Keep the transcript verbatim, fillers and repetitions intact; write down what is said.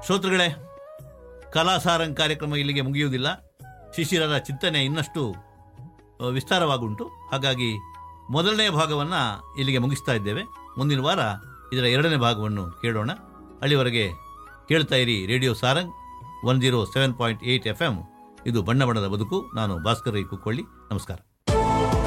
ಶ್ರೋತೃಗಳೇ, ಕಲಾಸಾರಂಗ್ ಕಾರ್ಯಕ್ರಮ ಇಲ್ಲಿಗೆ ಮುಗಿಯುವುದಿಲ್ಲ. ಶಿಶಿರರ ಚಿಂತನೆ ಇನ್ನಷ್ಟು ವಿಸ್ತಾರವಾಗುಂಟು. ಹಾಗಾಗಿ ಮೊದಲನೇ ಭಾಗವನ್ನು ಇಲ್ಲಿಗೆ ಮುಗಿಸ್ತಾ ಇದ್ದೇವೆ. ಮುಂದಿನ ವಾರ ಇದರ ಎರಡನೇ ಭಾಗವನ್ನು ಕೇಳೋಣ. ಅಲ್ಲಿವರೆಗೆ ಕೇಳ್ತಾ ಇರಿ radio Sarang one zero seven point eight F M. ಇದು ಬಣ್ಣ ಬಣ್ಣದ ಬದುಕು. ನಾನು ಭಾಸ್ಕರ್ ರೈ ಕುಕ್ಕೊಳ್ಳಿ. ನಮಸ್ಕಾರ.